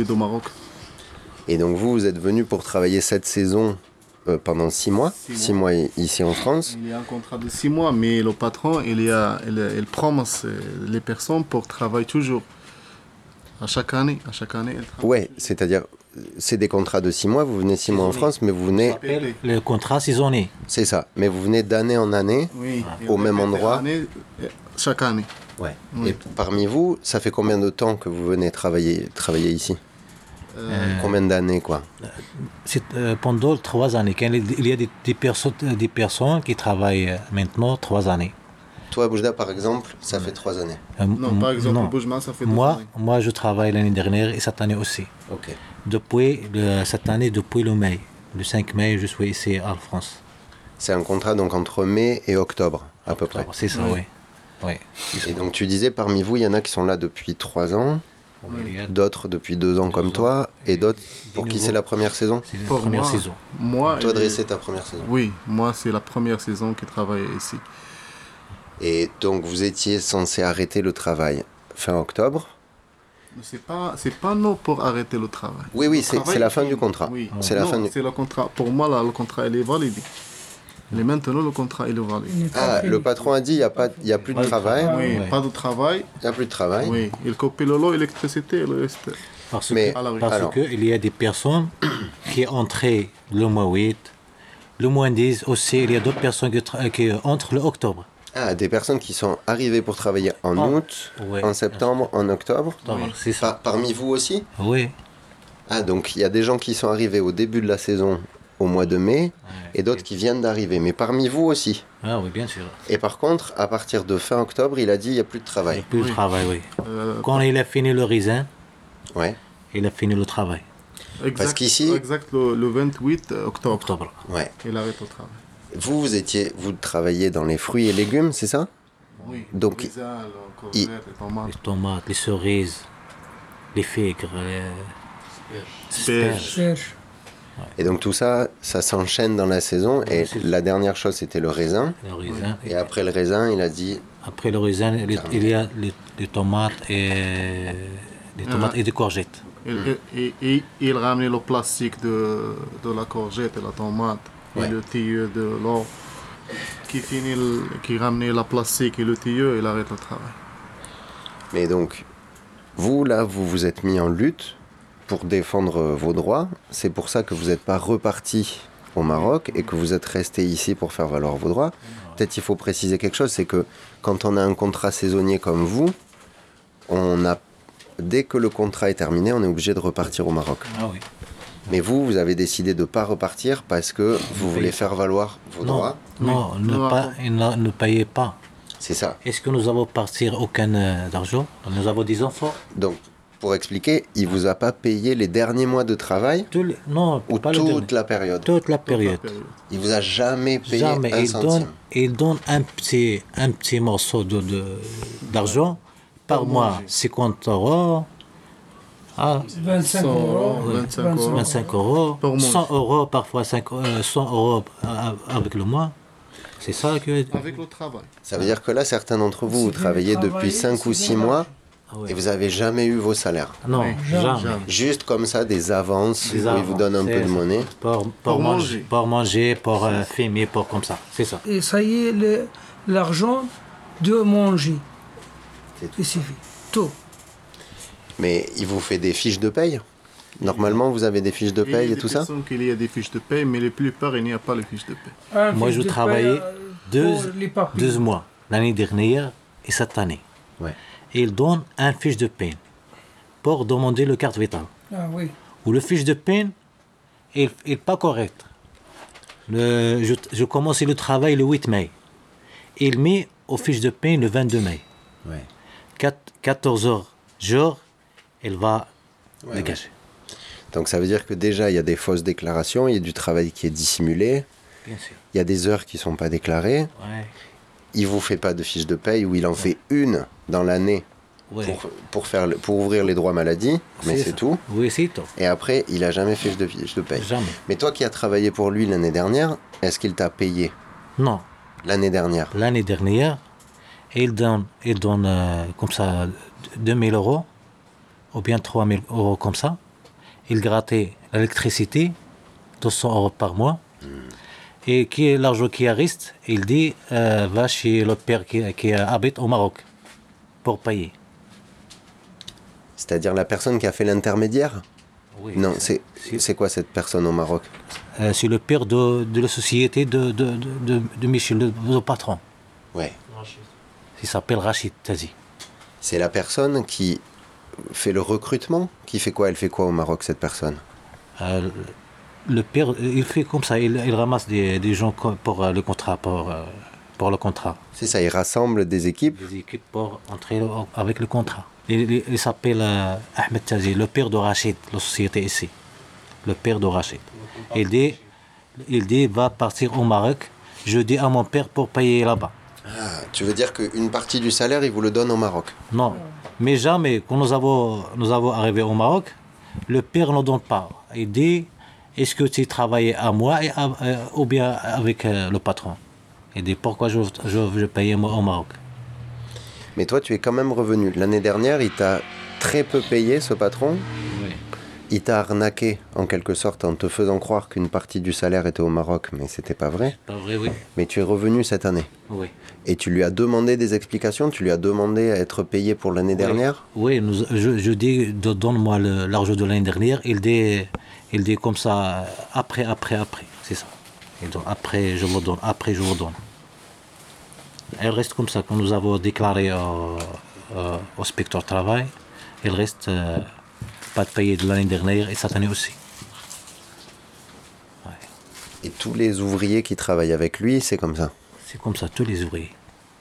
au Maroc. Et donc vous êtes venu pour travailler cette saison pendant 6 mois. 6 mois ici en France. Il y a un contrat de 6 mois, mais le patron, il promet les personnes pour travailler toujours. À chaque année, elle travaille. Ouais, c'est-à-dire, c'est des contrats de 6 mois, vous venez 6 mois en France, mais vous venez... Le contrat saisonnier. C'est ça, mais vous venez d'année en année, Oui, au même endroit. Chaque année. Ouais. Oui. Et parmi vous, ça fait combien de temps que vous venez travailler ici Combien d'années, quoi C'est pendant 3 années. Il y a des personnes qui travaillent maintenant 3 années. Toi, Boujda, par exemple, ça fait 3 années. Non, par exemple, Boujma, ça fait 2 années. Moi, je travaille l'année dernière et cette année aussi. Ok. Cette année, depuis le mai. Le 5 mai, je suis ici en France. C'est un contrat donc entre mai et octobre, à peu près. C'est ça, oui. Oui. Et donc tu disais, parmi vous, il y en a qui sont là depuis 3 ans, d'autres depuis 2 ans comme toi, et d'autres pour qui c'est la première saison. C'est la première saison. Toi, Dre, c'est ta première saison. Oui, moi, c'est la première saison que je travaille ici. Et donc vous étiez censé arrêter le travail fin octobre. C'est pas non pour arrêter le travail. Oui, c'est la fin du contrat. Oui. C'est la fin du... c'est le contrat. Pour moi, là, le contrat, il est validé. Et maintenant, le contrat, il est validé. Ah, le patron a dit, il y a plus de travail. Oui, pas de travail. Il n'y a plus de travail. Oui, il coupe l'eau, l'électricité, le reste. Parce qu'il y a des personnes qui entraient le mois 8, le mois 10 aussi. Il y a d'autres personnes qui entrent le octobre. Ah, des personnes qui sont arrivées pour travailler en août, en septembre, en octobre. C'est ça. Parmi vous aussi? Oui. Ah, donc il y a des gens qui sont arrivés au début de la saison, au mois de mai, et d'autres qui viennent d'arriver. Mais parmi vous aussi? Ah oui, bien sûr. Et par contre, à partir de fin octobre, il a dit il n'y a plus de travail. Il n'y a plus de travail, oui. Quand il a fini le raisin, il a fini le travail. Parce qu'ici... Exact, le 28 octobre. Ouais. Il arrête le travail. Vous travaillez dans les fruits et légumes, c'est ça? Oui. Donc, les tomates, les cerises, les figues, les asperges. Et donc tout ça, ça s'enchaîne dans la saison. Et la dernière chose, c'était le raisin. Et après le raisin, il a dit... Après le raisin, il y a les tomates et des courgettes. Et il ramenait le plastique de la courgette et la tomate. Et le tilleux de l'eau qui ramenait la plastique et le tilleux, il arrête le travail. Mais donc, vous, là, vous vous êtes mis en lutte pour défendre vos droits. C'est pour ça que vous n'êtes pas reparti au Maroc et que vous êtes resté ici pour faire valoir vos droits. Peut-être il faut préciser quelque chose, c'est que quand on a un contrat saisonnier comme vous, dès que le contrat est terminé, on est obligé de repartir au Maroc. Ah oui. Mais vous avez décidé de ne pas repartir parce que vous voulez faire valoir vos droits. Non, ne payez pas. C'est ça. Est-ce que nous avons partir aucun d'argent? Nous avons des enfants. Donc, pour expliquer, il ne vous a pas payé les derniers mois de travail? Non, ou pas toute la période? Toute la période. Il ne vous a jamais payé un centime? Il donne un petit morceau d'argent par mois, 50 euros. 25 euros. 25 euros. 100 euros, parfois 100 euros avec le mois. C'est ça que... Avec le travail. Ça veut dire que là, certains d'entre vous, vous travaillez depuis 5 ou 6 mois et vous n'avez jamais eu vos salaires. Non, jamais. Juste comme ça, des avances où ils vous donnent un peu de monnaie. Pour manger, pour fumer, pour comme ça. C'est ça. Et ça y est, l'argent de manger. Il suffit. Tout. Mais il vous fait des fiches de paye? Normalement, vous avez des fiches de paye et tout ça? Il y a des fiches de paye, mais la plupart, il n'y a pas les fiches de paye. Moi, je travaillais 2 mois l'année dernière et cette année. Ouais. Et ils donnent un fiche de paie pour demander le carte vitale. Ah oui. Ou le fiche de paie n'est pas correct. Je commence le travail le 8 mai. Il met aux fiches de paie le 22 mai. Ouais. 14 heures jour, elle va dégager. Donc ça veut dire que déjà, il y a des fausses déclarations, il y a du travail qui est dissimulé, Bien sûr. il y a des heures qui ne sont pas déclarées, il ne vous fait pas de fiche de paye ou il en fait une dans l'année pour ouvrir les droits maladie, mais c'est tout. Oui, c'est tout. Et après, il n'a jamais fait de fiche de paye. Jamais. Mais toi qui as travaillé pour lui l'année dernière, est-ce qu'il t'a payé? Non. L'année dernière? L'année dernière, il donne comme ça 2 000 euros ou bien 3 000 euros comme ça il grattait l'électricité, 200 euros par mois. Et l'argent qui reste, il dit, va chez le père qui habite au Maroc pour payer. C'est-à-dire la personne qui a fait l'intermédiaire? Oui, Non, c'est quoi cette personne au Maroc? c'est le père de la société de Michel, le patron. Ouais. Il s'appelle Rachid Tazi. C'est la personne qui fait le recrutement? Qui fait quoi? Elle fait quoi au Maroc, cette personne? Le père, il fait comme ça, il ramasse des gens pour le contrat, pour le contrat. C'est ça, il rassemble des équipes? Des équipes pour entrer avec le contrat. Il s'appelle Ahmed Tazi, le père de Rachid, la société ici. Le père de Rachid. Il dit, va partir au Maroc. Je dis à mon père pour payer là-bas. Ah, tu veux dire qu'une partie du salaire, il vous le donne au Maroc? Non, mais jamais, quand nous avons arrivé au Maroc, le père ne donne pas. Il dit, est-ce que tu travailles à moi ou bien avec le patron? Il dit, pourquoi je paye moi au Maroc? Mais toi, tu es quand même revenu. L'année dernière, il t'a très peu payé, ce patron. Oui. Il t'a arnaqué, en quelque sorte, en te faisant croire qu'une partie du salaire était au Maroc, mais c'était pas vrai. Pas vrai, oui. Mais tu es revenu cette année. Oui. Et tu lui as demandé des explications? Tu lui as demandé à être payé pour l'année dernière? Oui, je dis, donne-moi l'argent de l'année dernière. Il dit comme ça, après. C'est ça. Il dit, après, je vous donne. Elle reste comme ça. Quand nous avons déclaré au inspecteur de travail, il reste pas de payer de l'année dernière et cette année aussi. Ouais. Et tous les ouvriers qui travaillent avec lui, c'est comme ça? C'est comme ça, tous les ouvriers.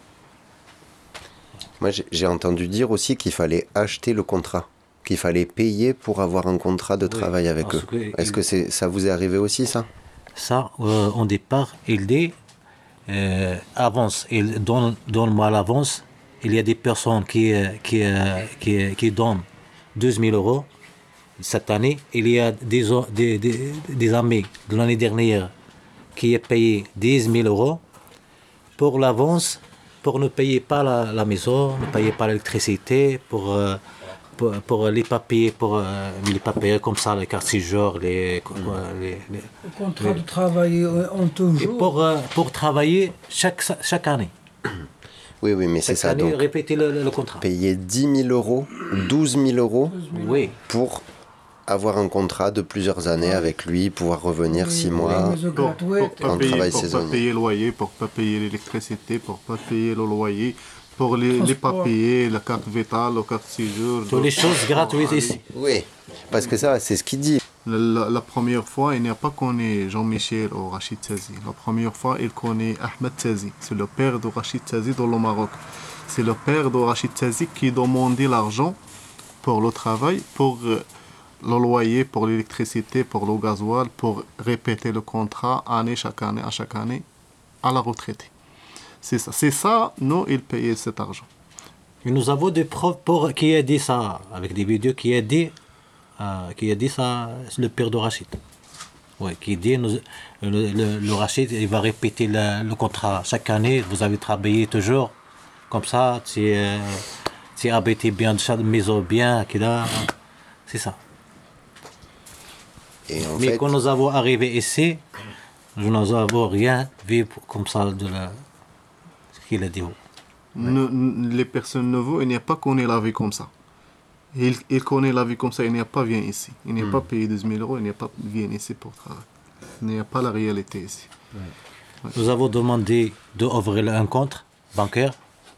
Moi, j'ai entendu dire aussi qu'il fallait acheter le contrat, qu'il fallait payer pour avoir un contrat de travail avec eux. Est-ce que ça vous est arrivé aussi, ça? Ça, au départ, il dit avance, il donne-moi l'avance. Il y a des personnes qui donnent 12 000 euros cette année. Il y a des amis de l'année dernière qui ont payé 10 000 euros pour l'avance, pour ne payer pas la maison, ne payer pas l'électricité, pour les papiers, les papiers comme ça, les cartes séjour, Le contrat de travail en et toujours. pour travailler chaque année. Oui, mais c'est ça. Chaque année, Donc, répéter le contrat. payer 10 000 euros, 12 000 euros Oui. pour avoir un contrat de plusieurs années avec lui, pouvoir revenir 6 mois. Pour En travail pas saisonnier. payer le loyer, pour pas payer l'électricité, pour pas payer le loyer, pour les Transport. papiers, la carte vitale, la carte séjour. Toutes les choses gratuites ici. Oui, parce que ça, c'est ce qu'il dit. La première fois, il n'y a pas connu Jean-Michel ou Rachid Tazi. La première fois, il connaît Ahmed Tazi. C'est le père de Rachid Tazi dans le Maroc. C'est le père de Rachid Tazi qui demandait l'argent pour le travail, pour le loyer, pour l'électricité, pour le gasoil, pour répéter le contrat à chaque année, à la retraite. C'est ça, nous, il payait cet argent. Et nous avons des preuves qui a dit ça, avec des vidéos qui a dit ça, c'est le père de Rachid. Ouais, qui dit, le Rachid, il va répéter le contrat chaque année, vous avez travaillé toujours, comme ça, tu habité bien de chaque maison bien, c'est ça. Et en Mais fait, quand nous avons arrivé ici, nous n'avons rien vu comme ça ce qu'il a dit. Les personnes nouveaux, il n'y a pas connu la vie comme ça. Il connaît la vie comme ça, il n'y a pas vient ici. Il n'y a pas payé 12 000 euros, il n'y a pas vient ici pour travailler. Il n'y a pas la réalité ici. Nous avons demandé d'ouvrir un compte bancaire,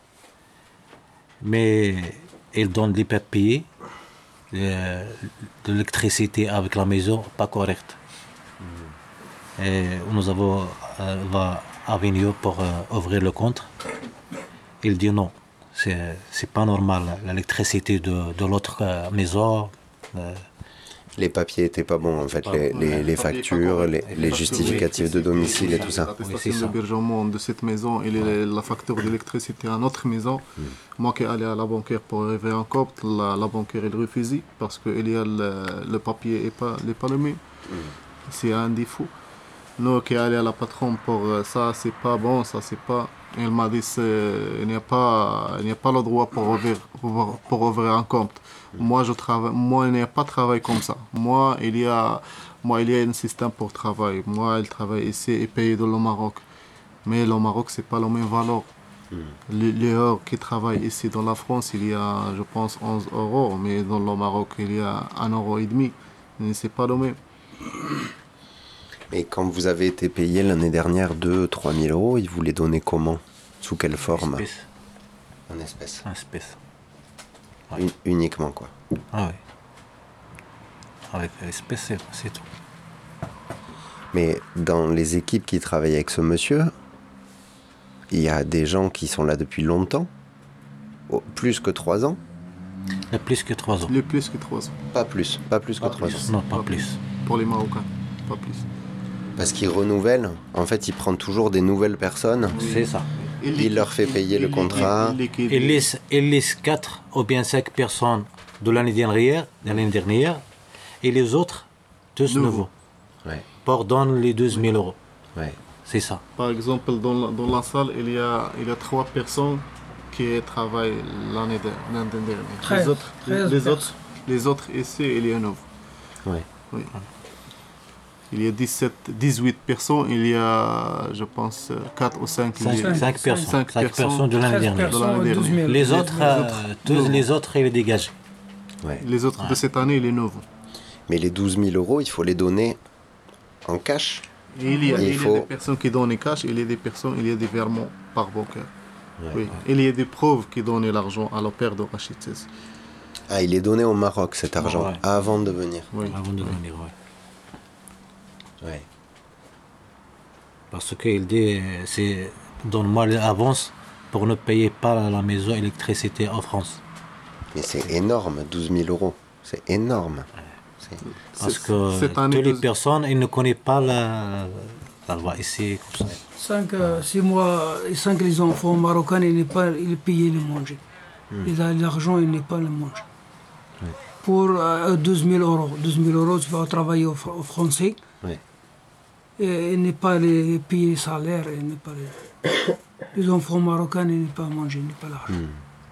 mais ils donnent des papiers, de l'électricité avec la maison, pas correct. Et nous avons va à Vigno pour ouvrir le compte. Il dit non, c'est pas normal, l'électricité de l'autre maison. les papiers étaient pas bons, en fait, les factures, les justificatifs de domicile et tout ça. L'attestation d'hébergement de cette maison et la facture d'électricité à notre maison. Moi qui allais à la banquière pour arriver en compte, la banquière elle refusait parce que il y a le papier n'est pas le mien. C'est un défaut. Nous qui allons à la patronne pour ça c'est pas bon, ça c'est pas. Il m'a dit il n'y a pas le droit pour ouvrir un compte. Moi, je travaille. Moi, il n'y a pas de travail comme ça. Moi, il y a un système pour travailler. Moi, il travaille ici et paye dans le Maroc. Mais le Maroc, c'est pas la même valeur. Les heures qui travaillent ici dans la France, il y a, je pense, 11 euros. Mais dans le Maroc, il y a 1,5 €. Et c'est pas le même. Et quand vous avez été payé l'année dernière 2-3 000 euros, ils vous les donnaient comment? Sous quelle forme? Espèce. En espèces. En espèce. Uniquement, quoi. Ah oui. Avec espèce, c'est tout. Mais dans les équipes qui travaillent avec ce monsieur, il y a des gens qui sont là depuis longtemps, plus que 3 ans. Il y a plus que 3 ans. Le plus que 3 ans. Pas plus que 3 ans. Non, pas plus. Pour les Marocains, pas plus. Parce qu'il renouvelle, en fait, il prend toujours des nouvelles personnes. C'est ça. Il leur fait payer le contrat. Il laisse 4 ou bien 5 personnes de l'année dernière, et les autres, tous nouveaux. Ouais, Pour donner les 12 000 euros. ouais. C'est ça. Par exemple, dans la salle, il y a 3 personnes qui travaillent l'année dernière. 13 Les autres ici, il y a 9. Ouais. Oui. Il y a 18 personnes, il y a, je pense, 4 ou 5. 5 personnes. 5 personnes personnes de l'année 13 dernière. personnes, 12 000. Les autres, tous les autres, il est dégagé. Ouais. Les autres de cette année, il est nouveau. Mais les 12 000 euros, il faut les donner en cash. Et il y a Il faut- des personnes qui donnent cash, il y a des personnes, il y a des virements par bancaire. Ouais. Oui. Il y a des preuves qui donnent l'argent à le père de Rachid Sezi. Ah, il est donné au Maroc, cet argent, Ouais. avant de venir. Oui. Avant de venir, ouais. Ouais. Parce qu'il dit, c'est donne-moi l'avance pour ne payer pas la maison électricité en France. Mais c'est énorme, 12 000 euros. C'est énorme. Parce que Cette année, toutes les personnes, ils ne connaissent pas la loi ici. Comme ça. 6 mois, 5 les enfants marocains, ils payaient le manger. L'argent, il n'est pas le manger. Pour 12 000 euros. 12 000 euros, tu vas travailler au français. Ouais. Et il n'est pas les payer les salaires. Il n'est pas les enfants marocains, il n'est pas manger, il n'est pas l'argent.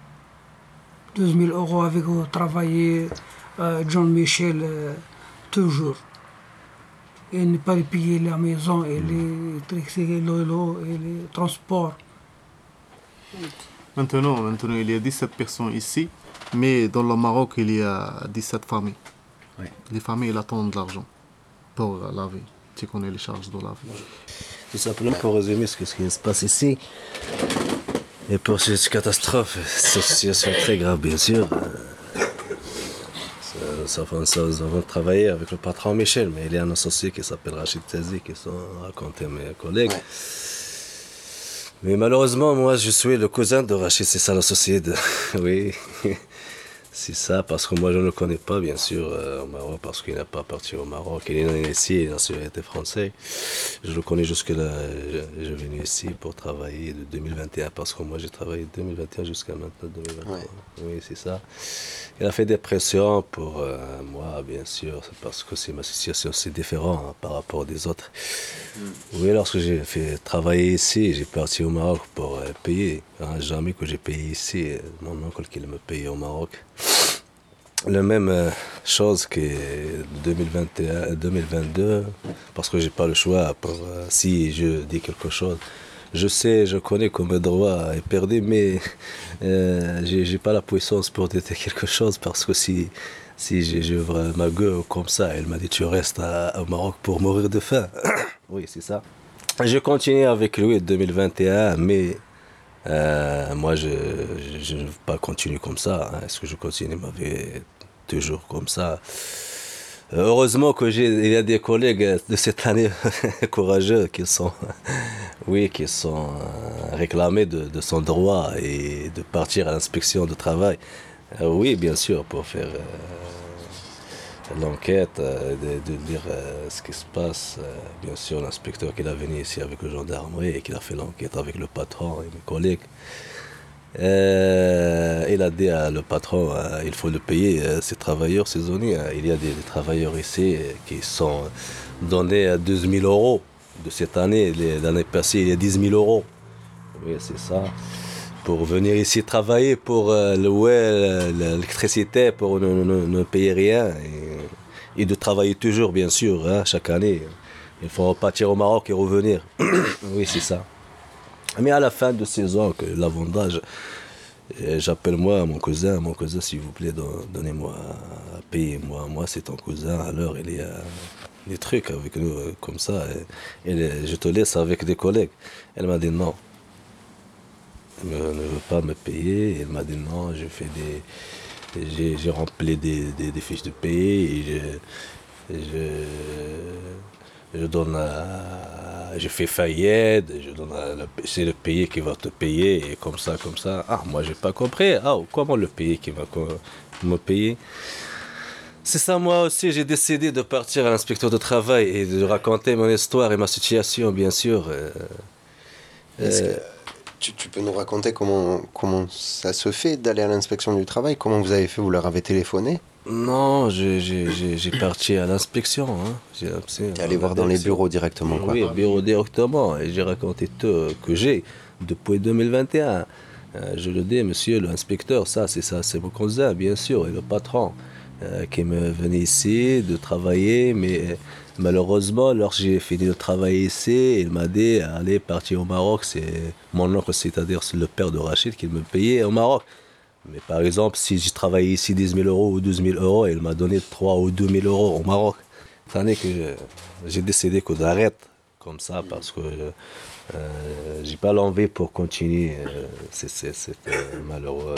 12 000 euros avec travailler John Michel toujours. Et il n'est pas payer la maison et l'électricité, l'eau et les transports. Maintenant, il y a 17 personnes ici, mais dans le Maroc, il y a 17 familles. Oui. Les familles, elles attendent de l'argent pour la vie. Tu connais les charges de la vie. Tout simplement pour résumer ce qui se passe ici. Et pour cette catastrophe, cette situation très grave bien sûr. Nous avons travaillé avec le patron Michel, mais il y a un associé qui s'appelle Rachid Sezi, qui sont racontés mes collègues. Ouais. Mais malheureusement, moi je suis le cousin de Rachid, c'est ça l'associé de... Oui, c'est ça, parce que moi je ne le connais pas bien sûr au Maroc, parce qu'il n'est pas parti au Maroc, il est né ici, il est nationalité française. Je le connais jusque-là, je suis venu ici pour travailler de 2021, parce que moi j'ai travaillé de 2021 jusqu'à maintenant 2023. Ouais. Oui, c'est ça. Il a fait des pressions pour moi, bien sûr, c'est parce que c'est ma situation, c'est différent hein, par rapport des autres. Oui, lorsque j'ai fait travailler ici, j'ai parti au Maroc pour payer. Hein, jamais que j'ai payé ici, mon oncle qui me payait au Maroc. La même chose que 2021, 2022, parce que j'ai pas le choix. Si je dis quelque chose, je sais, je connais que mes droits est perdu, mais j'ai pas la puissance pour dire quelque chose parce que si j'ouvre ma gueule comme ça, elle m'a dit tu restes au Maroc pour mourir de faim. Oui, c'est ça. Je continue avec lui en 2021, mais moi je ne veux pas continuer comme ça. Hein. Est-ce que je continue ma vie toujours comme ça? Heureusement que il y a des collègues de cette année courageux qui sont réclamés de son droit et de partir à l'inspection de travail. Oui, bien sûr, pour faire l'enquête, de dire ce qui se passe. Bien sûr, l'inspecteur qui est venu ici avec le gendarmerie et qui a fait l'enquête avec le patron et mes collègues. Il a dit à le patron, il faut le payer, ces travailleurs saisonniers. Il y a des travailleurs ici qui sont donnés à 12 000 euros de cette année. L'année passée, il y a 10 000 euros. Oui, c'est ça. Pour venir ici travailler, pour louer l'électricité, pour ne payer rien. Et de travailler toujours, bien sûr, hein, chaque année. Il faut partir au Maroc et revenir. Oui, c'est ça. Mais à la fin de saison, que la vendange, j'appelle moi mon cousin, s'il vous plaît, donnez-moi, payez-moi. Moi, c'est ton cousin, alors il y a des trucs avec nous comme ça. Et je te laisse avec des collègues. Elle m'a dit non. Elle ne veut pas me payer. Elle m'a dit non, j'ai rempli des fiches de paye et je donne je fais faillite, je donne c'est le payé qui va te payer et comme ça. Ah, moi j'ai pas compris. Ah, comment le payé qui va me payer? C'est ça, moi aussi j'ai décidé de partir à l'inspecteur de travail et de raconter mon histoire et ma situation, bien sûr. Est-ce que tu peux nous raconter comment ça se fait d'aller à l'inspection du travail? Comment vous avez fait? Vous leur avez téléphoné? Non, j'ai parti à l'inspection. Hein. T'es allé voir dans les bureaux directement, quoi. Oui, bureau directement. Et j'ai raconté tout que j'ai depuis 2021. Je le dis, monsieur l'inspecteur, c'est mon cousin, bien sûr, et le patron qui me venait ici de travailler. Mais malheureusement, lorsque j'ai fini de travailler ici, il m'a dit, allez, partir au Maroc. C'est mon oncle, c'est-à-dire c'est le père de Rachid, qui me payait au Maroc. Mais par exemple, si j'ai travaillé ici 10 000 euros ou 12 000 euros, il m'a donné 3 ou 2 000 euros au Maroc. C'est que j'ai décidé que j'arrête comme ça parce que j'ai pas l'envie pour continuer. C'est malheureux.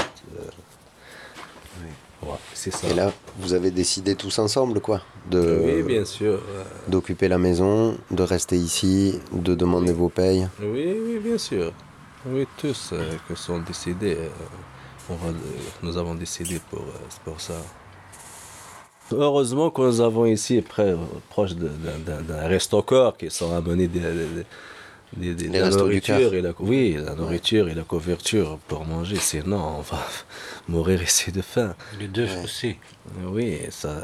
Ouais, c'est ça. Et là, vous avez décidé tous ensemble, quoi, Oui, bien sûr. d'occuper la maison, de rester ici, de demander vos payes. Oui, bien sûr. Oui, tous qui sont décidés. Nous avons décidé pour ça. Heureusement que nous avons ici, proche d'un resto-corps, qui sont amenés la nourriture et la nourriture et la couverture pour manger. Sinon, on va mourir ici de faim. Les deux aussi. Oui,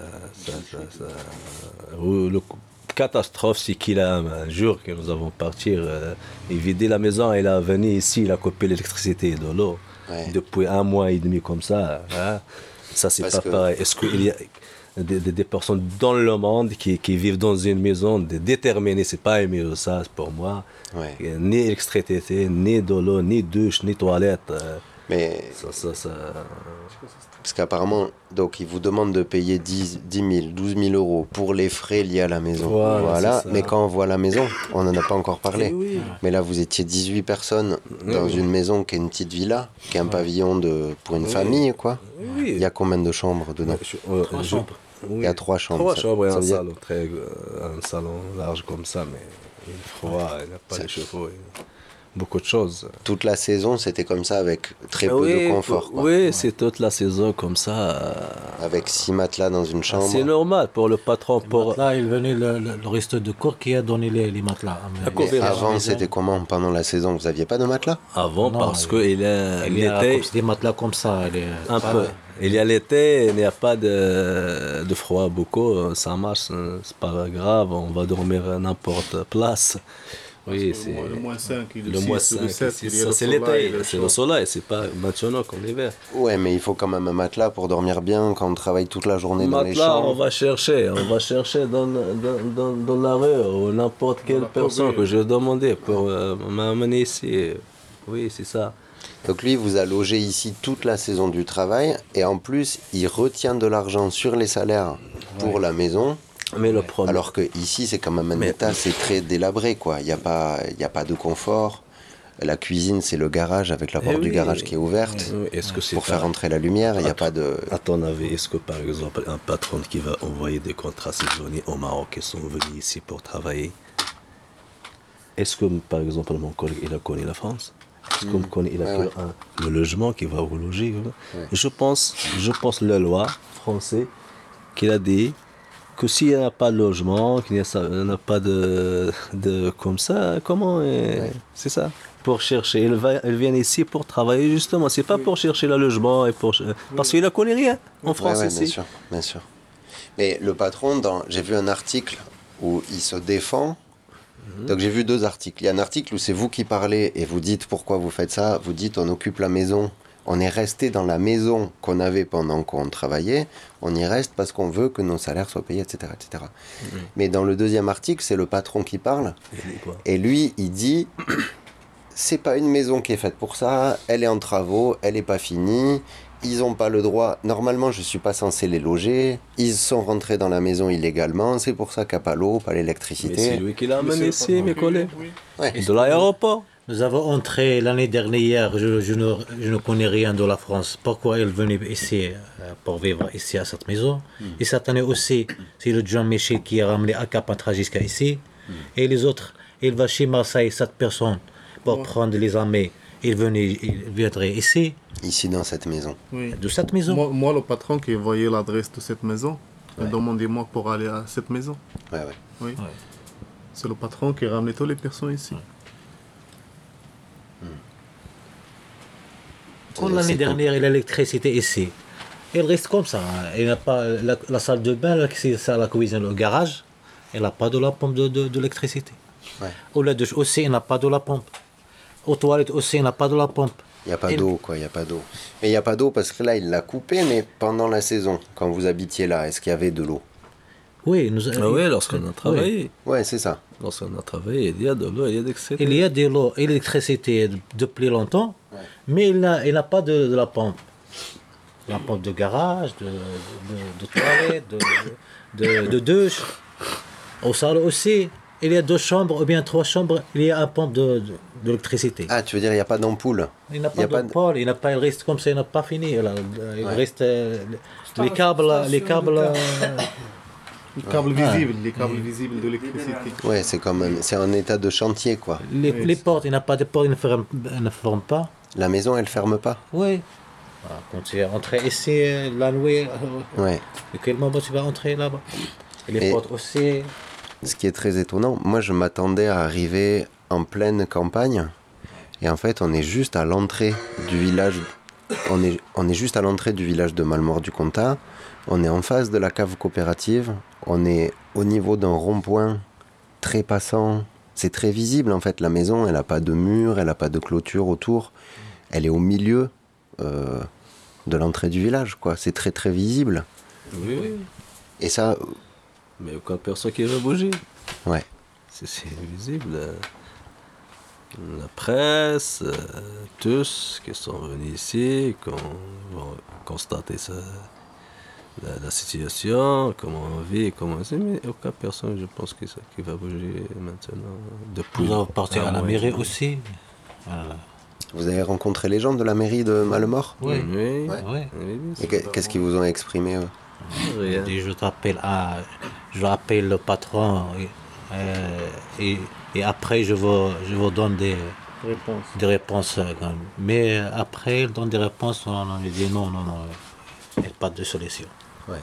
la catastrophe, c'est qu'il a un jour que nous avons partir et vider la maison, il a venu ici, il a coupé l'électricité et de l'eau. Ouais. Depuis 1 mois et demi comme ça. Hein? Ça, c'est pas pareil. Est-ce qu'il y a des personnes dans le monde qui vivent dans une maison déterminée? C'est pas aimé ça pour moi. Ouais. Ni électricité, ni de l'eau, ni douche, ni toilette. Mais parce qu'apparemment, donc ils vous demandent de payer 10 000, 12 000 euros pour les frais liés à la maison. Voilà. Mais quand on voit la maison, on n'en a pas encore parlé. Oui. Mais là, vous étiez 18 personnes dans une maison qui est une petite villa, qui est un pavillon pour une famille, quoi. Oui. Il y a combien de chambres dedans? 3 chambres. Il y a 3 chambres. 3 chambres et ça un veut dire- salon, un salon large comme ça, mais il est froid, il n'y a pas les chevaux, beaucoup de choses. Toute la saison, c'était comme ça, avec très peu de confort, quoi. Oui, c'est toute la saison comme ça. Avec 6 matelas dans une chambre. C'est normal pour le patron. Là, il venait le resto de corps qui a donné les matelas. Mais avant, c'était comment pendant la saison? Vous aviez pas de matelas? Avant, Non, parce qu'il Il y a l'été, des matelas comme ça. un peu. Il y a l'été, il n'y a pas de froid beaucoup, ça marche, c'est pas grave, on va dormir à n'importe place. Oui, c'est Le moins 5, le moins 5, ça c'est l'été, c'est le soleil, c'est pas maintenant comme l'hiver. Ouais, mais il faut quand même un matelas pour dormir bien quand on travaille toute la journée dans les Matelas, on chambres. va chercher dans la rue ou n'importe quelle personne que je demandais pour m'amener ici. Oui, c'est ça. Donc lui, il vous a logé ici toute la saison du travail et en plus, il retient de l'argent sur les salaires pour la maison. Mais le problème. Alors que ici, c'est quand même un état, c'est très délabré, quoi. Il y a pas de confort. La cuisine, c'est le garage avec la porte du garage qui est ouverte Est-ce que c'est pour pas- faire entrer la lumière. Il n'y a pas de. À ton avis, est-ce que par exemple un patron qui va envoyer des contrats saisonniers au Maroc qui sont venus ici pour travailler, est-ce que par exemple mon collègue il a connu la France? Est-ce qu'il connaît le logement qui va vous loger? Je pense la loi française qu'il a dit que s'il n'y a pas de logement, qu'il n'y a pas de comme ça, comment c'est ça? Pour chercher, ils viennent ici pour travailler justement. C'est pas pour chercher le logement et parce qu'il ne connaît rien en France ici. Bien sûr, bien sûr. Mais le patron, j'ai vu un article où il se défend Donc j'ai vu 2 articles. Il y a un article où c'est vous qui parlez et vous dites pourquoi vous faites ça. Vous dites on occupe la maison. On est resté dans la maison qu'on avait pendant qu'on travaillait. On y reste parce qu'on veut que nos salaires soient payés, etc. etc. Mais dans le 2e article, c'est le patron qui parle. Et lui, il dit, c'est pas une maison qui est faite pour ça. Elle est en travaux, elle est pas finie. Ils n'ont pas le droit. Normalement, je suis pas censé les loger. Ils sont rentrés dans la maison illégalement. C'est pour ça qu'il n'y a pas l'eau, pas Mais c'est l'électricité. lui qui l'a amené ici, mes collègues. Ouais. De l'aéroport. Nous avons entré l'année dernière, je ne connais rien de la France. Pourquoi elle venait ici pour vivre ici à cette maison. Et cette année aussi, c'est le John Michel qui a ramené à Carpentras jusqu'à ici. Et les autres, il va chez Marseille, 7 personnes, pour prendre les armées. Il viendrait ici, Ici, dans cette maison. Oui. de cette maison. Moi, le patron qui voyait l'adresse de cette maison, demandez-moi pour aller à cette maison. Ouais, ouais. Oui. Ouais. C'est le patron qui ramène toutes les personnes ici. Quand l'année dernière, il y a l'électricité ici. Il reste comme ça. Il n'a pas la salle de bain, c'est ça, la cuisine, le garage. Il n'a pas de la pompe de l'électricité. Ouais. Au la douche aussi, il n'a pas de la pompe. Aux toilettes aussi, il n'a pas de la pompe. Il n'y a pas Et- d'eau, quoi, il n'y a pas d'eau. Mais il n'y a pas d'eau parce que là, il l'a coupé, mais pendant la saison, quand vous habitiez là, est-ce qu'il y avait de l'eau? Oui, Ah oui, lorsqu'on a travaillé. Ouais, c'est ça. Lorsqu'on a travaillé, il y a de l'eau, il y a de l'électricité. Il y a de l'eau, l'électricité depuis longtemps, mais il n'a pas de la pompe. La pompe de garage, de toilette, de douche. Au salon aussi, il y a 2 chambres ou bien 3 chambres, il y a une pompe d'électricité. Ah, tu veux dire, il n'y a pas d'ampoule? Il n'a il y pas a de pas de- pôle, il reste comme ça, il n'a pas fini. Là. Il Ouais. reste les câbles, station Les câbles visibles, les câbles visibles de l'électricité. Ouais, c'est en état de chantier, quoi. les portes, il n'a pas de porte, il ne ferme pas. La maison, elle ferme pas? Oui. Quand tu es entré ici, la nuit, Ouais. de quel moment tu vas entrer là-bas? Et les Et- portes aussi. Ce qui est très étonnant, moi, je m'attendais à arriver en pleine campagne. Et en fait, on est juste à l'entrée du village. On est juste à l'entrée du village de Malmort-du-Comtat. On est en face de la cave coopérative. On est au niveau d'un rond-point très passant. C'est très visible, en fait. La maison, elle n'a pas de mur, elle n'a pas de clôture autour. Elle est au milieu de l'entrée du village, quoi. C'est très, très visible. Oui, oui. Et ça, Mais aucune personne qui veut bouger. ouais. C'est visible. La presse, tous qui sont venus ici, qui ont constaté la situation, comment on vit, comment c'est, mais aucune personne, je pense, qui va bouger maintenant. Depuis Nous allons partir à la mois. mairie aussi. Vous avez rencontré les gens de la mairie de Malmort? Oui. Oui, Ouais. oui, oui, Et qu'est-ce qu'ils vous ont exprimé, eux? rien. Je rappelle le patron et après je vous donne des réponses. Mais après, il donne des réponses, on dit non, il n'y a pas de solution. Ouais.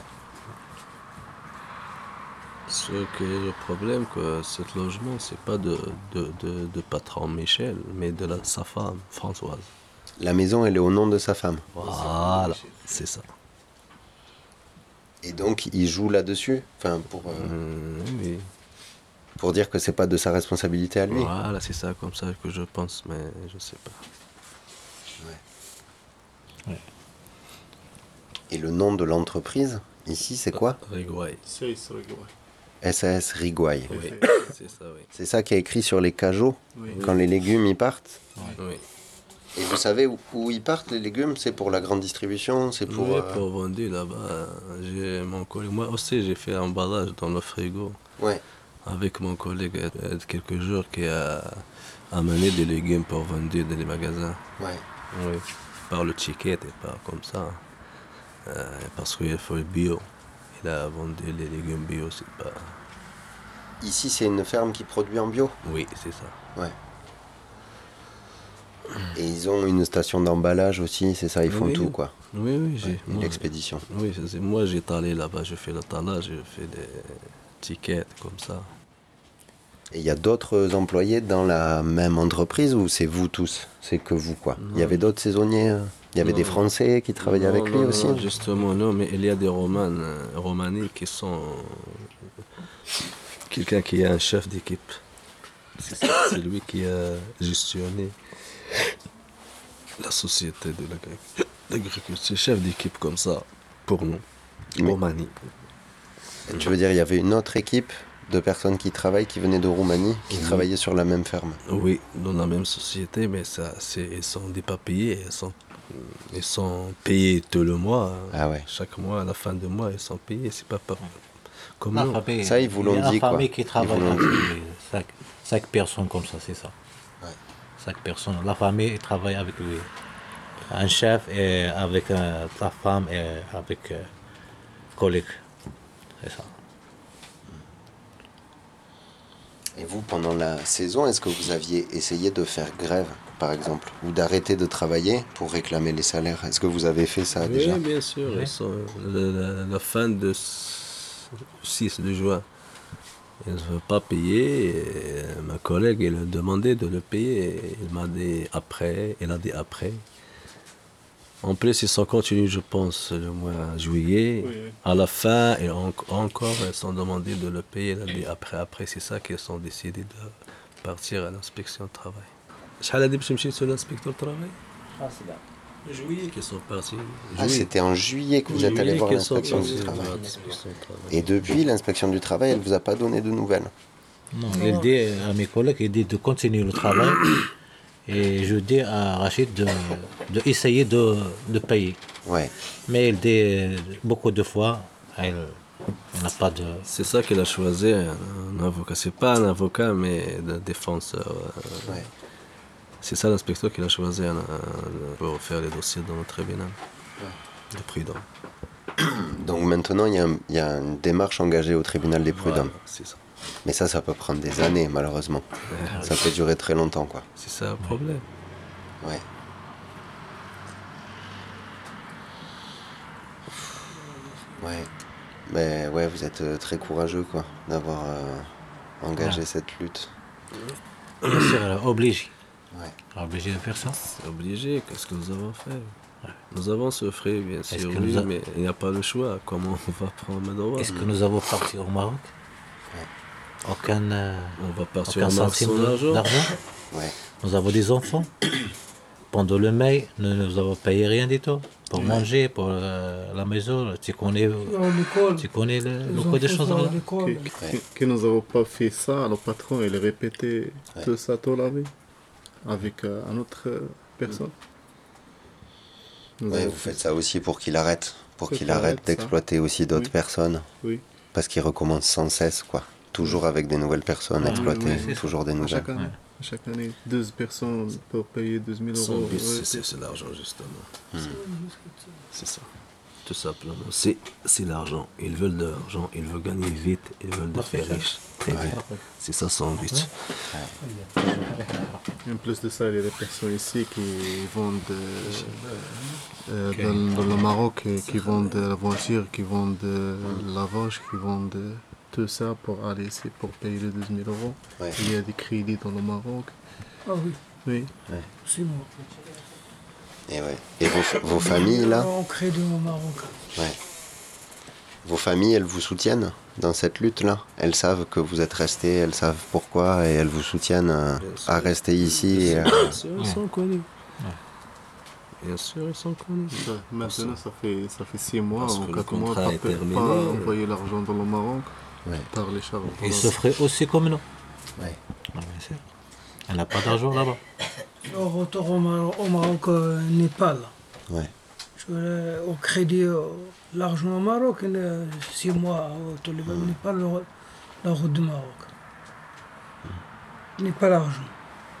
Ce qui est le problème, que ce logement, c'est pas de patron Michel, mais de sa femme, Françoise. La maison, elle est au nom de sa femme. Voilà, c'est ça. Et donc, il joue là-dessus, enfin, Oui. pour dire que c'est pas de sa responsabilité à lui. Voilà, c'est ça comme ça que je pense, mais je sais pas. Et le nom de l'entreprise, ici, c'est quoi? Rigouay. C'est ça, oui. SAS Rigouay. Oui, c'est ça, oui. C'est ça qui est écrit sur les cajots, Oui. quand les légumes y partent. Oui. Et vous savez où ils partent, les légumes? C'est pour la grande distribution? C'est pour... Oui, pour vendre là-bas, j'ai mon collègue. Moi aussi, j'ai fait un emballage dans le frigo Ouais. avec mon collègue il y a quelques jours qui a amené des légumes pour vendre dans les magasins. Ouais. Oui, par le ticket et pas comme ça. Parce qu'il faut le bio. Il a vendu les légumes bio, c'est pas... Ici, c'est une ferme qui produit en bio? Oui, c'est ça. Ouais. Et ils ont une station d'emballage aussi, c'est ça, ils font Oui. tout, quoi. Oui, oui, j'ai... Et moi, l'expédition. oui, moi j'ai talé là-bas, je fais le talage, je fais des tickets comme ça. Et il y a d'autres employés dans la même entreprise ou c'est vous tous? C'est que vous, quoi? Il y avait d'autres saisonniers? Il y avait Non. des Français qui travaillaient Non, avec lui non, aussi? non, justement, non, mais il y a des Romanies qui sont... Quelqu'un qui est un chef d'équipe. C'est lui qui a gestionné la société de l'agriculture, chef d'équipe comme ça, pour nous, Mais- Roumanie. Tu veux dire, il y avait une autre équipe de personnes qui travaillent, qui venaient de Roumanie, qui travaillaient sur la même ferme. Oui, dans la même société, mais ils sont pas payés, ils sont payés tout le mois. Ah ouais. Chaque mois, à la fin du mois, ils sont payés, c'est pas comme La nous. famille, Ça, ils vous l'ont il y a dit, une quoi. famille qui Ils travaille vous l'ont avec lui. Cinq personnes comme ça, c'est ça. Ouais. 5 personnes. La famille il travaille avec lui. Un chef et avec la femme et avec collègue. C'est ça. Et vous, pendant la saison, est-ce que vous aviez essayé de faire grève, par exemple, ou d'arrêter de travailler pour réclamer les salaires? Est-ce que vous avez fait ça Oui, déjà? bien sûr. Oui. Ils sont, la fin de 6 de juin, ils ne veulent pas payer. Et ma collègue, elle a demandé de le payer. Et il m'a dit après. Elle a dit après. En plus, ils sont continués, je pense, le mois de juillet. Oui, oui. À la fin, et encore, ils sont demandé de le payer. Elle a dit après. Après, c'est ça qu'ils sont décidés de partir à l'inspection du travail. شحال هادي باش نمشي sur l'inspecteur du travail? Juillet qu'ils sont partis. Ah, c'était en juillet que vous êtes allé voir l'inspection du travail. Et depuis, l'inspection du travail, elle vous a pas donné de nouvelles? Non, il dit à mes collègues, il dit de continuer le travail. Et je dis à Rachid de essayer de payer. Ouais. Mais il dit beaucoup de fois, il n'a pas de... C'est ça qu'il a choisi, un avocat. C'est pas un avocat, mais un défenseur. Ouais. C'est ça l'inspecteur qu'il a choisi pour faire les dossiers dans le tribunal de prud'homme. Donc maintenant, il y a une démarche engagée au tribunal des prud'hommes. Voilà, c'est ça. Mais ça peut prendre des années, malheureusement. Ça peut durer très longtemps, quoi. C'est ça le problème. Ouais. Ouais. Mais ouais, vous êtes très courageux, quoi, d'avoir engagé cette lutte. Bien sûr, elle est obligée. Ouais. Obligée de faire ça. C'est obligé, qu'est-ce que nous avons fait? Nous avons souffert, bien Est-ce sûr, que oui, nous a- mais il n'y a pas le choix. Comment on va prendre le droit? Est-ce que nous avons parti au Maroc? Aucun, On va partir aucun au Maroc centime sans argent? d'argent. Ouais. Nous avons des enfants. Pendant le mai, nous nous avons payé rien du tout. Pour manger, pour la maison. Tu connais L'école. beaucoup de choses là. L'école. Que nous n'avons pas fait ça, le patron, il répétait tout ça toute la vie avec une autre personne. Nous Ouais, avons vous faites ça aussi pour qu'il arrête. Pour Pour qu'il qu'il arrête arrête ça. d'exploiter aussi d'autres Oui. personnes. Oui, Parce qu'il recommence sans cesse, quoi. Toujours avec des nouvelles personnes exploitées. oui, oui. Toujours des à nouvelles. chaque année. À chaque année, 12 personnes pour payer 12 000 Son euros. but, Ouais, c'est l'argent, justement. C'est ça. Tout simplement. C'est l'argent. Ils veulent de l'argent. Ils veulent gagner vite. Ils veulent de faire riche. Très vite. C'est ça son but. En plus de ça, il y a des personnes ici qui vendent dans le Maroc, qui vendent de la voiture, qui vendent de la vache, qui vendent tout ça pour aller ici pour payer les 12 000 euros. Ouais. Il y a des crédits dans le Maroc. Ah oui, Oui. c'est moi. Et ouais. Et vos familles, là, En crédit au Maroc. ouais. Vos familles, elles vous soutiennent dans cette lutte-là? Elles savent que vous êtes restés, elles savent pourquoi et elles vous soutiennent à rester ici. Et, Bien sûr, ils sont connus. Bien sûr, ils sont connus. Maintenant, ça fait 6 mois Parce ou que le 4 mois, contrat est pas terminé. envoyer l'argent dans le Maroc Ouais. par les chars. Ils souffraient aussi comme nous. Ouais. Ah, bien sûr. On n'a pas d'argent là-bas. Au retour au Maroc, Népal. Ouais. Au crédit, l'argent au Maroc, 6 mois au Népal, la route du Maroc. N'est pas l'argent.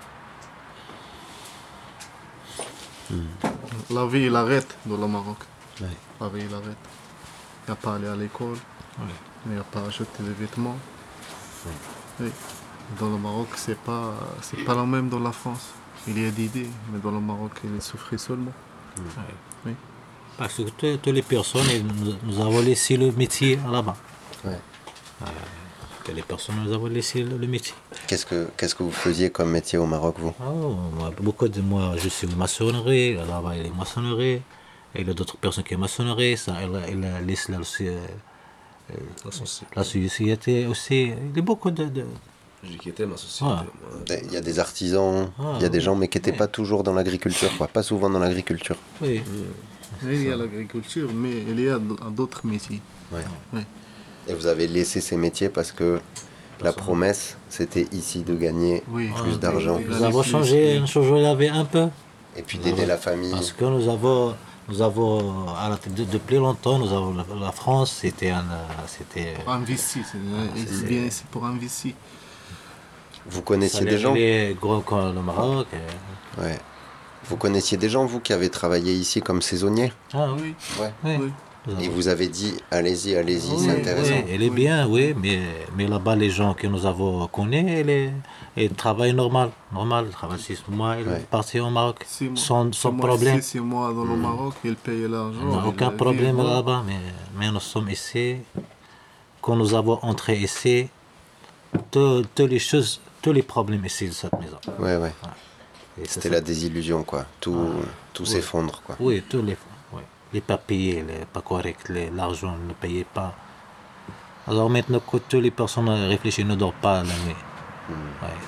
La vie, il arrête dans le Maroc. Ouais. La vie, il arrête. Il n'y a pas aller à l'école. Il n'y a pas acheter des vêtements. Oui. Dans le Maroc, c'est pas la même dans la France. Il y a d'idées, mais dans le Maroc, il souffrait seulement. Oui. Parce que toutes les personnes, nous avons laissé le métier là-bas. Ouais. Toutes les personnes, nous avons laissé le métier. Qu'est-ce que vous faisiez comme métier au Maroc, vous? Beaucoup de moi, je suis maçonnerie, là-bas il est maçonnerie, et il y a d'autres personnes qui sont maçonnerie, ça, elle laisse la société aussi. Il y a beaucoup de J'ai quitté ma société. Ah. moi. Il y a des artisans, il y a des gens, mais qui n'étaient pas toujours dans l'agriculture, quoi. Pas souvent dans l'agriculture. Oui. Il y a l'agriculture, mais il y a d'autres métiers. Et vous avez laissé ces métiers parce que la promesse, c'était ici de gagner Oui. plus d'argent. Nous avons changé la vie un peu. Et puis d'aider la famille. Parce que nous avons depuis longtemps, nous avons la France, c'était Pour investir, c'est pour investir. Vous connaissiez des gens les gros comme le Maroc. Ouais. Vous connaissiez des gens, vous, qui avez travaillé ici comme saisonniers? Ah oui. Oui. Ouais. Oui. Oui. Et vous avez dit, allez-y, allez-y, Oui, c'est intéressant. oui, elle est bien, oui, mais là-bas, les gens que nous avons connus, ils travaillent normal. Ils travaillent 6 mois, ils Ouais. sont partis au Maroc, Six mois. sans Six mois problème. ici, 6 mois dans le Maroc, il paye l'argent. On n'a il aucun vit, problème voilà. là-bas, mais nous sommes ici. Quand nous avons entré ici, toutes les choses, tous les problèmes ici de cette maison. Ouais. Et c'est C'était ça. la désillusion, quoi. Tout s'effondre, quoi. Oui, les papiers, les pas corrects, l'argent ne payait pas. Alors maintenant que toutes les personnes réfléchissent, ne dorment pas la nuit. Ouais.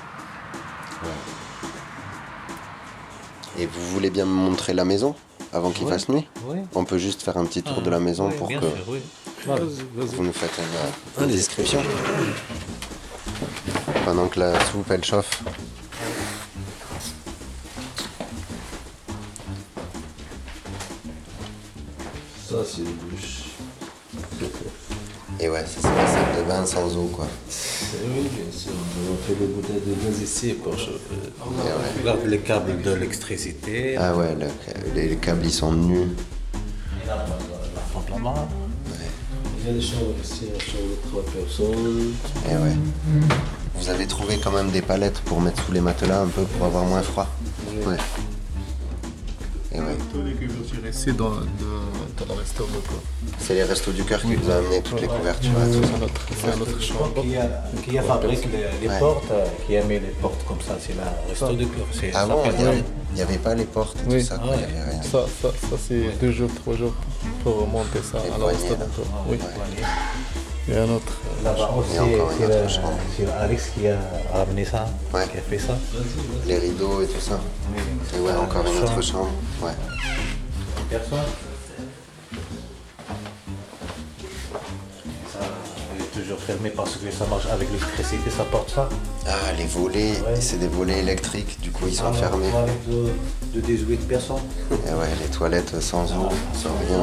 Et vous voulez bien me montrer la maison avant qu'il Ouais. fasse nuit? Oui. On peut juste faire un petit tour de la maison Oui, pour bien que sûr, oui. Voilà. vous nous faites une description. Pendant que la soupe, elle chauffe. Ça, c'est une douche. Et ouais, ça, c'est la salle de bain sans eau, quoi. Oui, bien sûr. On fait des bouteilles de gaz ici pour chauffer. Et ouais. Regarde les câbles de l'électricité. Ah ouais, les câbles, ils sont nus. La pompe là-bas. Il y a des chambres ici, une chambre de 3 personnes. Et ouais. Vous avez trouvé quand même des palettes pour mettre sous les matelas un peu pour avoir moins froid. Ouais. Et ouais. Tous les couvertures ici dans le resto de quoi. C'est les restos du cœur qui vous ont amené toutes les couvertures et tout ça. C'est notre chambre. Qui a fabriqué les Ouais. portes, qui a mis les portes comme ça, c'est la resto de cœur. C'est- ça Avant, s'appelle- il n'y avait pas les portes et Oui. tout ça, quoi. Il y avait rien. Ça c'est 2 jours, 3 jours pour monter ça Les à la poignées, resto là. de quoi. Oui. Ouais. Il y a un autre. Là-bas aussi, Il y a encore une autre chambre. c'est Alex qui a ramené ça, Ouais. qui a fait ça. Les rideaux et tout ça. Et ouais, encore une autre chambre. Ouais. Personne. Ça est toujours fermé parce que ça marche avec l'électricité, ça porte ça. Ah, les volets, Ouais. c'est des volets électriques, du coup ils sont Alors, fermés. on arrive de 18 personnes. Et ouais, les toilettes sans eau, sans rien.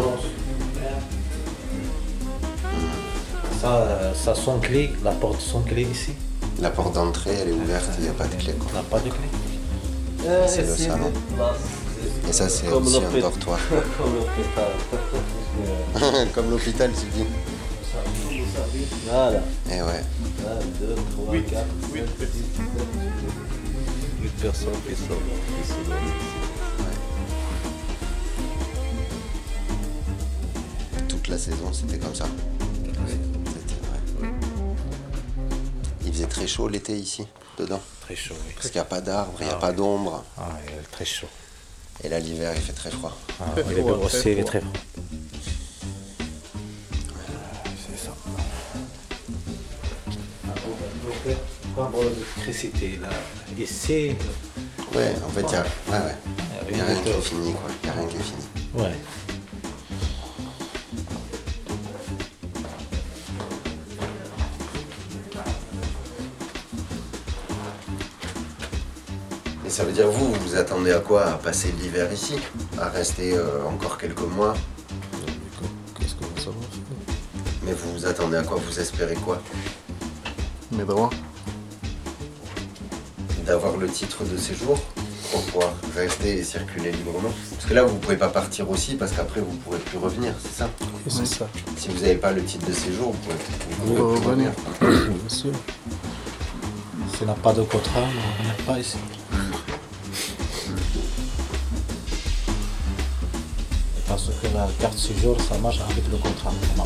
Ça sans clé, la porte sans clé ici. La porte d'entrée, elle est ouverte, il n'y a pas de clé, quoi. On n'a pas de clé. C'est le salon. Et ça, c'est Comme aussi un l'hôpital. dortoir. Comme l'hôpital. Comme l'hôpital, tu dis. Voilà. Et ouais. 1, 2, 3, 4, 5, 6, 7, 8 personnes qui sont dorment ici. Toute la saison, c'était comme ça. C'était vrai. Il faisait très chaud l'été ici, dedans. Très chaud, oui. Parce qu'il n'y a pas d'arbres, il n'y a pas d'ombre. Ah, il est très chaud. Et là, l'hiver, il fait très froid. Ah, Très le froid, bureau aussi, très il est froid. très froid. C'est ça. Pour l'électricité, là, ici, Ouais, en fait, il n'y a, y a rien qui est fini, quoi. Il n'y a rien qui est fini. ouais. Et ça veut dire, vous vous attendez à quoi? À passer l'hiver ici? À rester encore quelques mois? Qu'est-ce qu'on va savoir? Mais vous vous attendez à quoi? Vous espérez quoi? Mes droits. D'avoir le titre de séjour pour pouvoir rester et circuler librement? Parce que là, vous ne pouvez pas partir aussi parce qu'après, vous ne pourrez plus revenir, c'est ça? C'est ça. Si vous n'avez pas le titre de séjour, vous On pouvez peut plus revenir. Bien sûr. Si on n'a pas de contrat, on ne vient pas ici. Parce que la carte séjour, ça marche avec le contrat.